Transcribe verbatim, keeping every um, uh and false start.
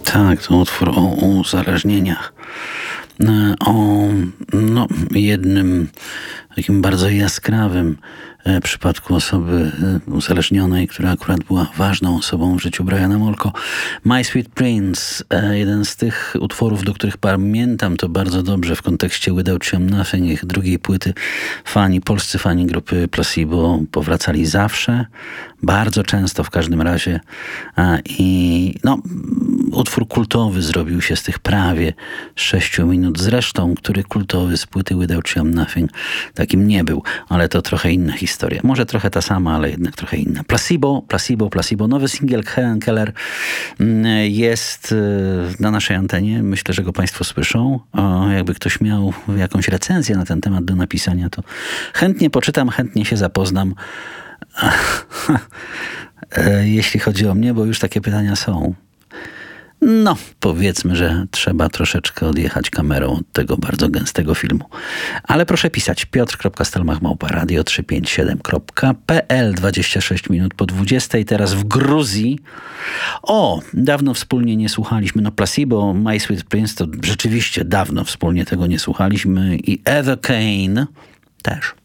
Tak, to utwór o uzależnieniach. O no, jednym takim bardzo jaskrawym przypadku osoby uzależnionej, która akurat była ważną osobą w życiu Briana Molko. My Sweet Prince, jeden z tych utworów, do których pamiętam to bardzo dobrze w kontekście Without You I'm Nothing, ich drugiej płyty. Fani, polscy fani grupy Placebo powracali zawsze, bardzo często w każdym razie. I no, utwór kultowy zrobił się z tych prawie sześciu minut. Zresztą, który kultowy z płyty Without You I'm Nothing takim nie był, ale to trochę inna historia. Może trochę ta sama, ale jednak trochę inna. Placebo, Placebo, Placebo. Nowy singiel Helen Keller jest na naszej antenie. Myślę, że go Państwo słyszą. O, jakby ktoś miał jakąś recenzję na ten temat do napisania, to chętnie poczytam, chętnie się zapoznam. Jeśli chodzi o mnie, bo już takie pytania są. No, powiedzmy, że trzeba troszeczkę odjechać kamerą od tego bardzo gęstego filmu. Ale proszę pisać piotr kropka stelmach małpa radio trzysta pięćdziesiąt siedem kropka p l. dwadzieścia sześć minut po dwudziestej. Teraz w Gruzji. O, dawno wspólnie nie słuchaliśmy. No, Placebo, My Sweet Prince, to rzeczywiście dawno wspólnie tego nie słuchaliśmy. I Eva Kane też.